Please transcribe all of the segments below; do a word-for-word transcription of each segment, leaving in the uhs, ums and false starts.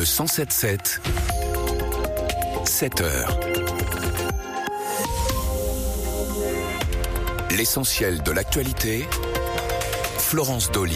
Le cent sept sept, sept heures. L'essentiel de l'actualité, Florence Dolly.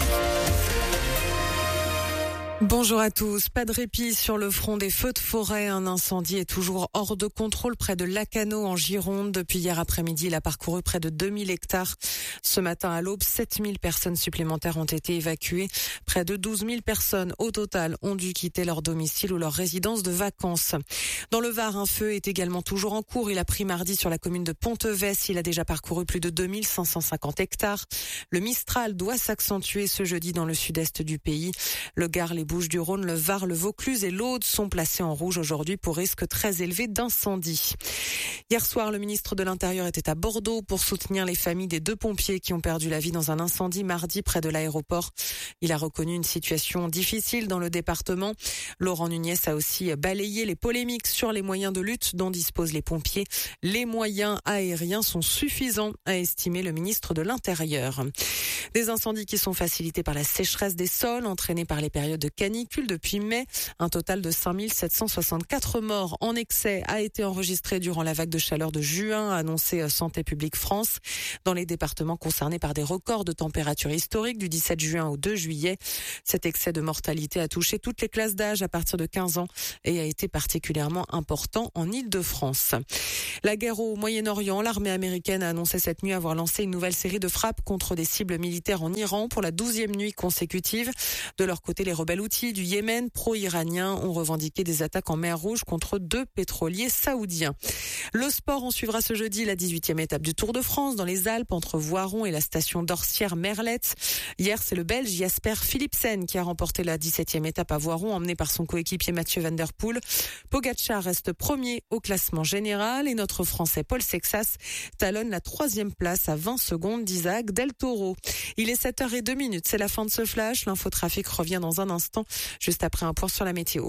Bonjour à tous. Pas de répit sur le front des feux de forêt. Un incendie est toujours hors de contrôle près de Lacanau en Gironde. Depuis hier après-midi, il a parcouru près de deux mille hectares. Ce matin à l'aube, sept mille personnes supplémentaires ont été évacuées. Près de douze mille personnes au total ont dû quitter leur domicile ou leur résidence de vacances. Dans le Var, un feu est également toujours en cours. Il a pris mardi sur la commune de Pontevès. Il a déjà parcouru plus de deux mille cinq cent cinquante hectares. Le Mistral doit s'accentuer ce jeudi dans le sud-est du pays. Le Gard, les Bouches-du-Rhône, le Var, le Vaucluse et l'Aude sont placés en rouge aujourd'hui pour risque très élevé d'incendie. Hier soir, le ministre de l'Intérieur était à Bordeaux pour soutenir les familles des deux pompiers qui ont perdu la vie dans un incendie mardi près de l'aéroport. Il a reconnu une situation difficile dans le département. Laurent Nunez a aussi balayé les polémiques sur les moyens de lutte dont disposent les pompiers. Les moyens aériens sont suffisants, a estimé le ministre de l'Intérieur. Des incendies qui sont facilités par la sécheresse des sols, entraînés par les périodes de canicule depuis mai. Un total de cinq mille sept cent soixante-quatre morts en excès a été enregistré durant la vague de chaleur de juin, a annoncé Santé publique France. Dans les départements concernés par des records de température historiques du dix-sept juin au deux juillet, cet excès de mortalité a touché toutes les classes d'âge à partir de quinze ans et a été particulièrement important en Île-de-France. La guerre au Moyen-Orient, l'armée américaine a annoncé cette nuit avoir lancé une nouvelle série de frappes contre des cibles militaires en Iran pour la douzième nuit consécutive. De leur côté, les rebelles houthis du Yémen pro-iraniens ont revendiqué des attaques en mer Rouge contre deux pétroliers saoudiens. Le sport, on suivra ce jeudi la dix-huitième étape du Tour de France dans les Alpes entre Voiron et la station d'Orsières-Merlette. Hier, c'est le Belge Jasper Philipsen qui a remporté la dix-septième étape à Voiron, emmené par son coéquipier Mathieu Van Der Poel. Pogacar reste premier au classement général et notre Français Paul Sexas talonne la troisième place à vingt secondes d'Isaac Del Toro. Il est sept heures zéro deux minutes, c'est la fin de ce flash. L'infotrafic revient dans un instant, juste après un point sur la météo.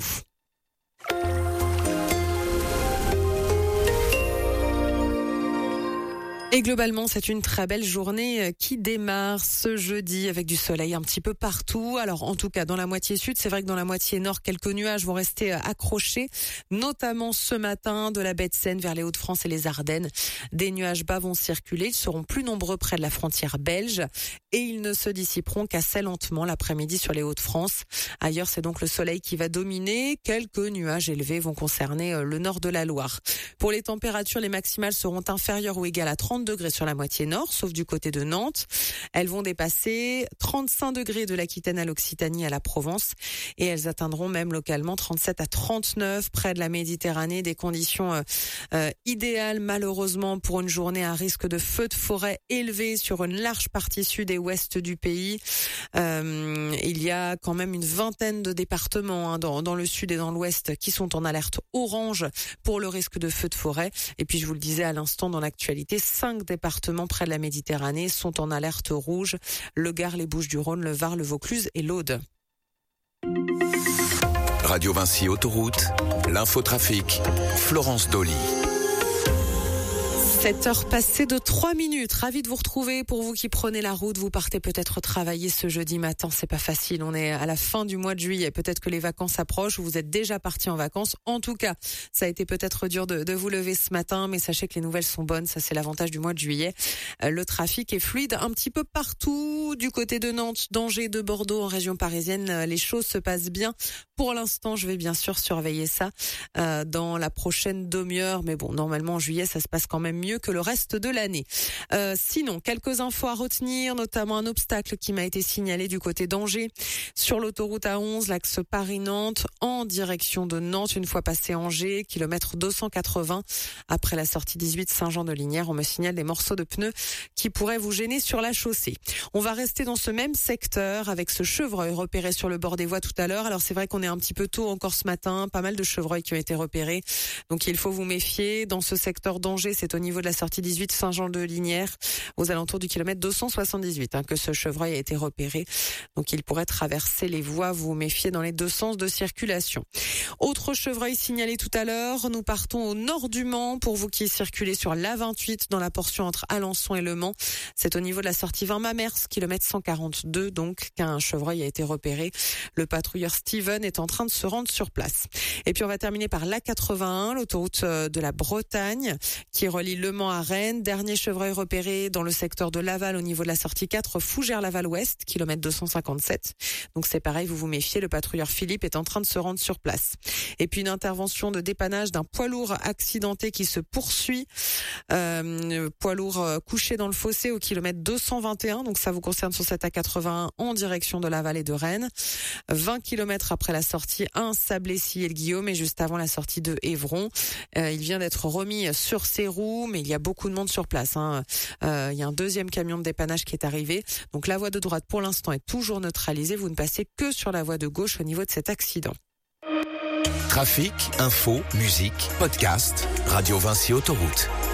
Et globalement, c'est une très belle journée qui démarre ce jeudi avec du soleil un petit peu partout. Alors, en tout cas, dans la moitié sud, c'est vrai que dans la moitié nord, quelques nuages vont rester accrochés, notamment ce matin de la baie de Seine vers les Hauts-de-France et les Ardennes. Des nuages bas vont circuler. Ils seront plus nombreux près de la frontière belge et ils ne se dissiperont qu'assez lentement l'après-midi sur les Hauts-de-France. Ailleurs, c'est donc le soleil qui va dominer. Quelques nuages élevés vont concerner le nord de la Loire. Pour les températures, les maximales seront inférieures ou égales à trente degrés sur la moitié nord, sauf du côté de Nantes. Elles vont dépasser trente-cinq degrés de l'Aquitaine à l'Occitanie à la Provence et elles atteindront même localement trente-sept à trente-neuf près de la Méditerranée. Des conditions euh, euh, idéales malheureusement pour une journée à risque de feux de forêt élevé sur une large partie sud et ouest du pays. Euh, il y a quand même une vingtaine de départements hein, dans, dans le sud et dans l'ouest qui sont en alerte orange pour le risque de feux de forêt. Et puis je vous le disais à l'instant dans l'actualité, cinq départements près de la Méditerranée sont en alerte rouge. Le Gard, les Bouches-du-Rhône, le Var, le Vaucluse et l'Aude. Radio Vinci Autoroute, l'infotrafic, Florence Dolly. sept heures passées de trois minutes. Ravi de vous retrouver. Pour vous qui prenez la route, vous partez peut-être travailler ce jeudi matin. C'est pas facile. On est à la fin du mois de juillet. Peut-être que les vacances approchent ou vous êtes déjà parti en vacances. En tout cas, ça a été peut-être dur de, de vous lever ce matin, mais sachez que les nouvelles sont bonnes. Ça, c'est l'avantage du mois de juillet. Euh, le trafic est fluide un petit peu partout. Du côté de Nantes, d'Angers, de Bordeaux, en région parisienne, euh, les choses se passent bien. Pour l'instant, je vais bien sûr surveiller ça euh, dans la prochaine demi-heure. Mais bon, normalement, en juillet, ça se passe quand même mieux que le reste de l'année. Euh, sinon, quelques infos à retenir, notamment un obstacle qui m'a été signalé du côté d'Angers. Sur l'autoroute A onze, l'axe Paris-Nantes, en direction de Nantes, une fois passé Angers, kilomètre deux cent quatre-vingts. Après la sortie dix-huit Saint-Jean-de-Lignières, on me signale des morceaux de pneus qui pourraient vous gêner sur la chaussée. On va rester dans ce même secteur avec ce chevreuil repéré sur le bord des voies tout à l'heure. Alors c'est vrai qu'on est un petit peu tôt encore ce matin, pas mal de chevreuils qui ont été repérés. Donc il faut vous méfier. Dans ce secteur d'Angers, c'est au niveau niveau de la sortie dix-huit Saint-Jean-de-Linière, aux alentours du kilomètre deux cent soixante-dix-huit, hein, que ce chevreuil a été repéré. Donc il pourrait traverser les voies, vous vous méfiez dans les deux sens de circulation. Autre chevreuil signalé tout à l'heure, nous partons au nord du Mans pour vous qui circulez sur l'A vingt-huit dans la portion entre Alençon et Le Mans. C'est au niveau de la sortie vingt-Mamers, kilomètre cent quarante-deux, donc qu'un chevreuil a été repéré. Le patrouilleur Steven est en train de se rendre sur place. Et puis on va terminer par l'A quatre-vingt-un, l'autoroute de la Bretagne qui relie Le Mans à Rennes. Dernier chevreuil repéré dans le secteur de Laval au niveau de la sortie quatre, Fougères-Laval-Ouest, kilomètre deux cent cinquante-sept. Donc c'est pareil, vous vous méfiez, le patrouilleur Philippe est en train de se rendre sur place. Et puis une intervention de dépannage d'un poids lourd accidenté qui se poursuit. Euh, poids lourd couché dans le fossé au kilomètre deux cent vingt et un. Donc ça vous concerne sur cette A quatre-vingt-un en direction de Laval et de Rennes. vingt kilomètres après la sortie un, Sablé-Sillé et le Guillaume, et juste avant la sortie de Évron. Euh, il vient d'être remis sur ses roues, mais il y a beaucoup de monde sur place, hein. Euh, il y a un deuxième camion de dépannage qui est arrivé. Donc la voie de droite pour l'instant est toujours neutralisée. Vous ne passez que sur la voie de gauche au niveau de cet accident. Trafic, info, musique, podcast, Radio Vinci Autoroute.